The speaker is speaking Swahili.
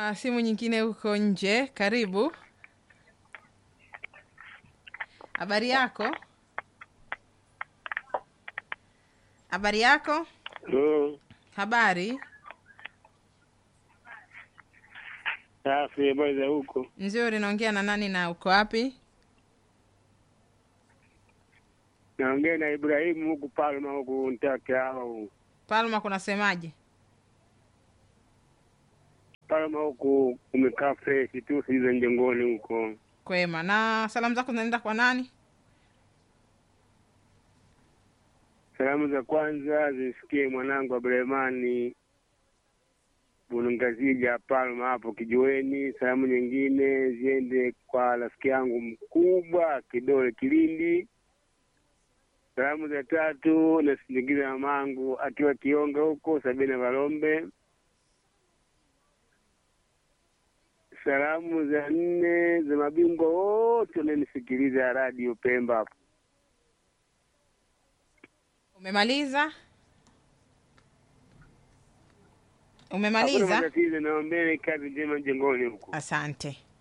Simu nyingine huko nje. Karibu. Habari yako? Habari yako? Habari? Safi, habari za huko? Nzuri, naongea na nani na uko wapi? Naongea na Ibrahimu huku Palma huku Ntake au. Palma kunasemaje? Palma huku umekaa fresh tu sizo njengoni huko. Kwema. Na salamu zako zinaenda kwa nani? Salamu za kwanza zisikie mwanangu Abdurahmani Bunungazija Palma hapo kijiweni. Salamu nyingine ziende kwa rafiki yangu mkubwa Kidole Kilindi. Salamu za tatu nasindikiza mamangu akiwa Kionga huko Sabina Valombe. Salamu za nne za mabingwa wote wananisikiliza Radio Pemba hapo. Umemaliza? Umemaliza? Hakuna matatizo, naombeni kazi njema jengoni huko. Asante.